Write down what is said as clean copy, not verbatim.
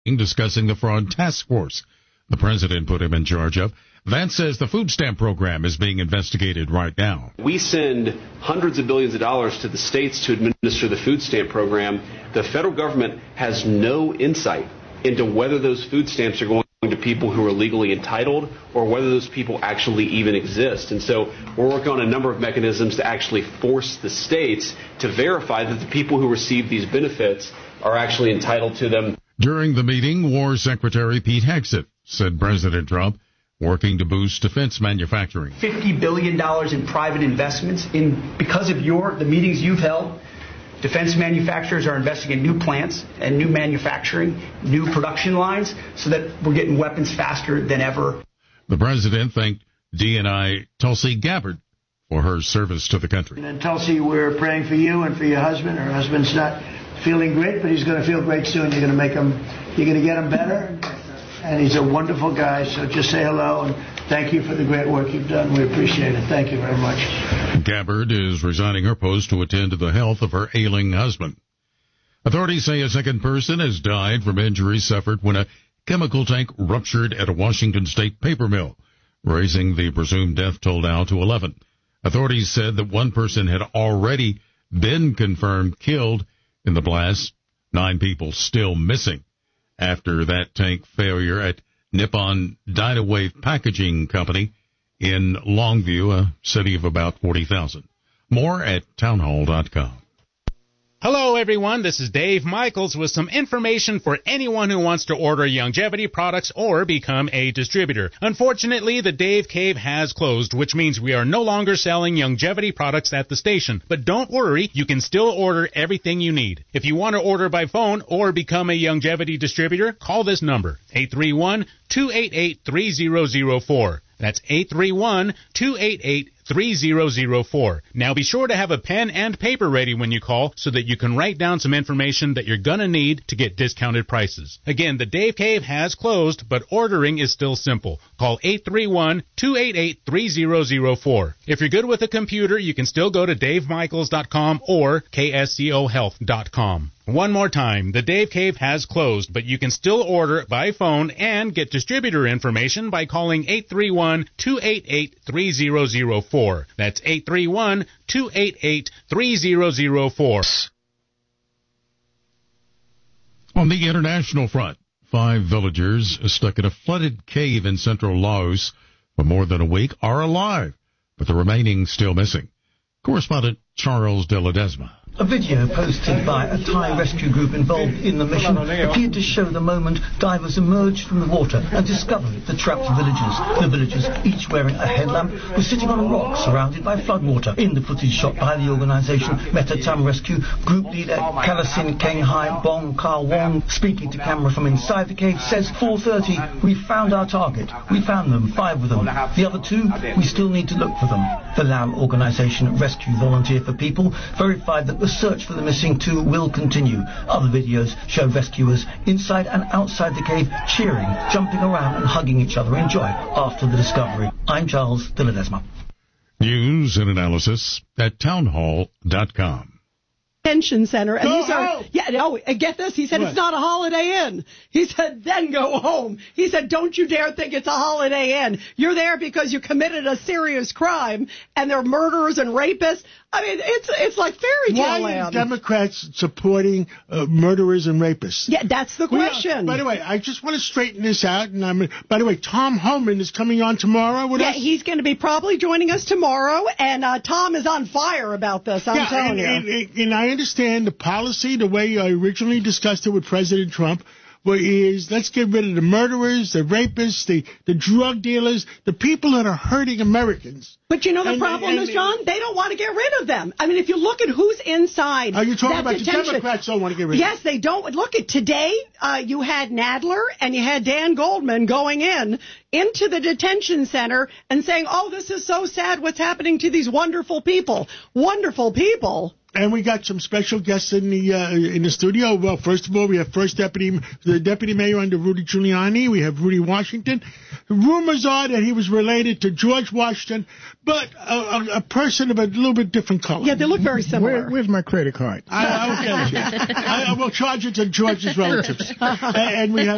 discussing the fraud task force the president put him in charge of. Vance says the food stamp program is being investigated right now. We send hundreds of billions of dollars to the states to administer the food stamp program. The federal government has no insight into whether those food stamps are going to people who are legally entitled or whether those people actually even exist. And so we're working on a number of mechanisms to actually force the states to verify that the people who receive these benefits are actually entitled to them. During the meeting, War Secretary Pete Hegseth said President Trump working to boost defense manufacturing. $50 billion in private investments because of the meetings you've held. Defense manufacturers are investing in new plants and new manufacturing, new production lines, so that we're getting weapons faster than ever. The president thanked DNI Tulsi Gabbard for her service to the country. And Tulsi, we're praying for you and for your husband. Her husband's not feeling great, but he's going to feel great soon. You're going to get him better. And he's a wonderful guy, so just say hello and thank you for the great work you've done. We appreciate it. Thank you very much. Gabbard is resigning her post to attend to the health of her ailing husband. Authorities say a second person has died from injuries suffered when a chemical tank ruptured at a Washington state paper mill, raising the presumed death toll now to 11. Authorities said that one person had already been confirmed killed in the blast, 9 people still missing after that tank failure at Nippon Dynawave Packaging Company in Longview, a city of about 40,000. More at townhall.com. Hello, everyone. This is Dave Michaels with some information for anyone who wants to order Youngevity products or become a distributor. Unfortunately, the Dave Cave has closed, which means we are no longer selling Youngevity products at the station. But don't worry, you can still order everything you need. If you want to order by phone or become a Youngevity distributor, call this number, 831-288-3004. That's 831-288-3004. Now be sure to have a pen and paper ready when you call so that you can write down some information that you're going to need to get discounted prices. Again, the Dave Cave has closed, but ordering is still simple. Call 831-288-3004. If you're good with a computer, you can still go to davemichaels.com or kscohealth.com. One more time, the Dave Cave has closed, but you can still order by phone and get distributor information by calling 831-288-3004. That's 831-288-3004. On the international front, 5 villagers stuck in a flooded cave in central Laos for more than a week are alive, but the remaining still missing. Correspondent Charles de Ledesma. A video posted by a Thai rescue group involved in the mission appeared to show the moment divers emerged from the water and discovered the trapped villagers. The villagers, each wearing a headlamp, were sitting on a rock surrounded by floodwater. In the footage shot by the organisation Meta Tam Rescue, group leader Kalasin Kenghai Bong Ka Wong, speaking to camera from inside the cave, says, 4:30, we found our target. We found them, 5 of them. The other 2, we still need to look for them. The Lao organisation Rescue Volunteer for People verified that the search for the missing 2 will continue. Other videos show rescuers inside and outside the cave cheering, jumping around and hugging each other in joy after the discovery. I'm Charles de Ledesma. News and analysis at townhall.com. Detention center, and these are, get this, he said, what? It's not a Holiday Inn. He said, then go home. He said, don't you dare think it's a Holiday Inn. You're there because you committed a serious crime, and they're murderers and rapists. I mean, it's like fairy tale land. Why are Democrats supporting murderers and rapists? Yeah, that's the question. By the way, I just want to straighten this out. And by the way, Tom Homan is coming on tomorrow with us. Yeah, he's going to be probably joining us tomorrow, and Tom is on fire about this, I'm telling you. And I understand the policy, the way I originally discussed it with President Trump, is let's get rid of the murderers, the rapists, the drug dealers, the people that are hurting Americans. But you know the problem is, John? They don't want to get rid of them. I mean, if you look at who's inside Are you talking about detention, the Democrats don't want to get rid of them? Yes, they don't. Look at today, you had Nadler and you had Dan Goldman going into the detention center and saying, oh, this is so sad what's happening to these wonderful people. Wonderful people. And we got some special guests in the studio. Well, first of all, we have the deputy mayor under Rudy Giuliani. We have Rudy Washington. The rumors are that he was related to George Washington, but a person of a little bit different color. Yeah, they look very similar. Where's my credit card? I will get it. I will charge it to George's relatives. And we have